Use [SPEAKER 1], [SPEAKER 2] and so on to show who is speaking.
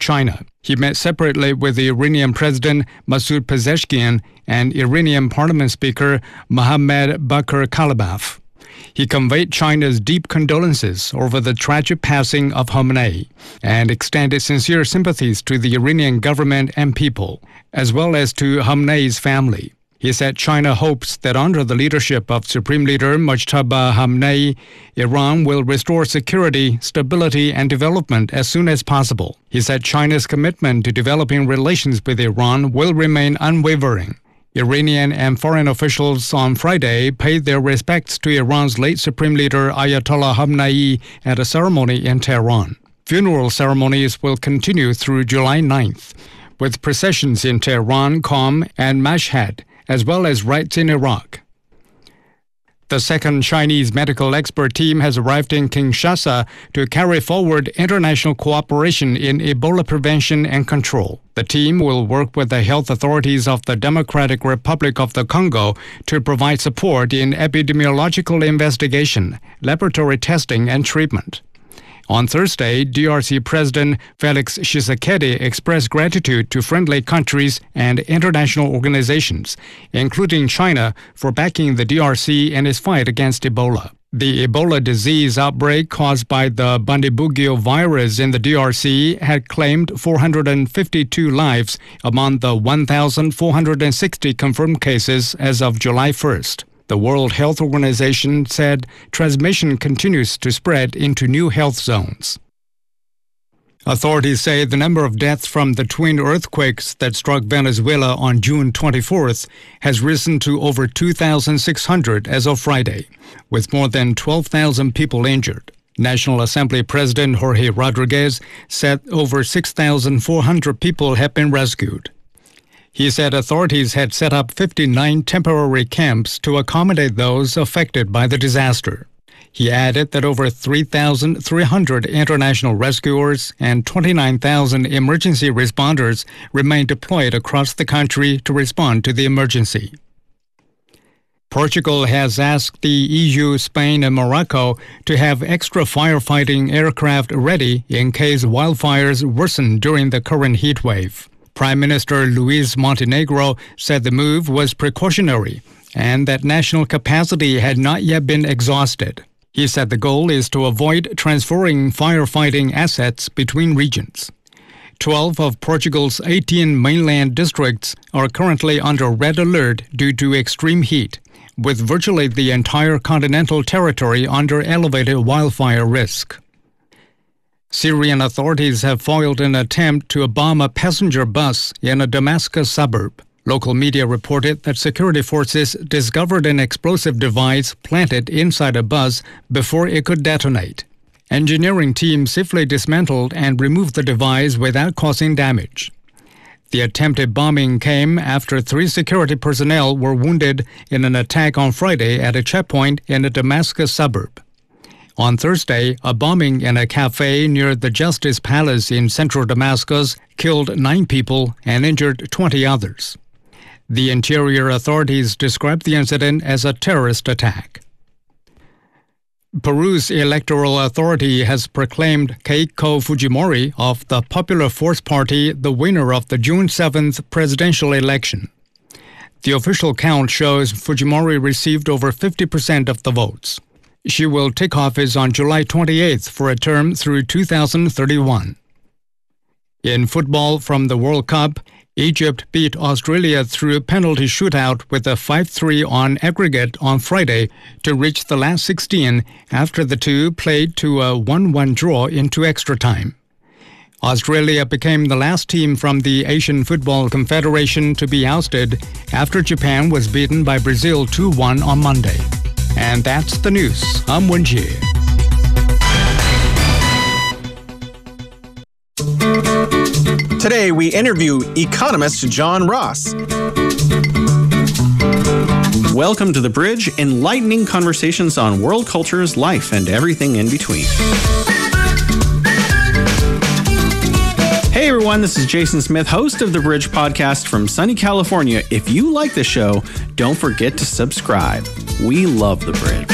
[SPEAKER 1] China. He met separately with the Iranian President Masoud Pezeshkian and Iranian Parliament Speaker Mohammad Bakr Kalibaf. He conveyed China's deep condolences over the tragic passing of Khamenei and extended sincere sympathies to the Iranian government and people, as well as to Khamenei's family. He said China hopes that under the leadership of Supreme Leader Mojtaba Khamenei, Iran will restore security, stability, and development as soon as possible. He said China's commitment to developing relations with Iran will remain unwavering. Iranian and foreign officials on Friday paid their respects to Iran's late Supreme Leader Ayatollah Khamenei at a ceremony in Tehran. Funeral ceremonies will continue through July 9th, with processions in Tehran, Qom, and Mashhad, as well as rites in Iraq. The second Chinese medical expert team has arrived in Kinshasa to carry forward international cooperation in Ebola prevention and control. The team will work with the health authorities of the Democratic Republic of the Congo to provide support in epidemiological investigation, laboratory testing, and treatment. On Thursday, DRC President Felix Tshisekedi expressed gratitude to friendly countries and international organizations, including China, for backing the DRC in its fight against Ebola. The Ebola disease outbreak caused by the Bundibugyo virus in the DRC had claimed 452 lives among the 1,460 confirmed cases as of July 1st. The World Health Organization said transmission continues to spread into new health zones. Authorities say the number of deaths from the twin earthquakes that struck Venezuela on June 24th has risen to over 2,600 as of Friday, with more than 12,000 people injured. National Assembly President Jorge Rodriguez said over 6,400 people have been rescued. He said authorities had set up 59 temporary camps to accommodate those affected by the disaster. He added that over 3,300 international rescuers and 29,000 emergency responders remain deployed across the country to respond to the emergency. Portugal has asked the EU, Spain, and Morocco to have extra firefighting aircraft ready in case wildfires worsen during the current heat wave. Prime Minister Luis Montenegro said the move was precautionary and that national capacity had not yet been exhausted. He said the goal is to avoid transferring firefighting assets between regions. 12 of Portugal's 18 mainland districts are currently under red alert due to extreme heat, with virtually the entire continental territory under elevated wildfire risk. Syrian authorities have foiled an attempt to bomb a passenger bus in a Damascus suburb. Local media reported that security forces discovered an explosive device planted inside a bus before it could detonate. Engineering teams safely dismantled and removed the device without causing damage. The attempted bombing came after 3 security personnel were wounded in an attack on Friday at a checkpoint in a Damascus suburb. On Thursday, a bombing in a cafe near the Justice Palace in central Damascus killed 9 people and injured 20 others. The interior authorities described the incident as a terrorist attack. Peru's electoral authority has proclaimed Keiko Fujimori of the Popular Force Party the winner of the June 7th presidential election. The official count shows Fujimori received over 50% of the votes. She will take office on July 28th for a term through 2031. In football from the World Cup, Egypt beat Australia through a penalty shootout with a 5-3 on aggregate on Friday to reach the last 16 after the two played to a 1-1 draw into extra time. Australia became the last team from the Asian Football Confederation to be ousted after Japan was beaten by Brazil 2-1 on Monday. And that's the news. I'm Wenjie.
[SPEAKER 2] Today, we interview economist John Ross. Welcome to The Bridge, enlightening conversations on world cultures, life, and everything in between. Hey everyone, this is Jason Smith, host of The Bridge podcast from sunny California. If you like the show, don't forget to subscribe. We love The Bridge.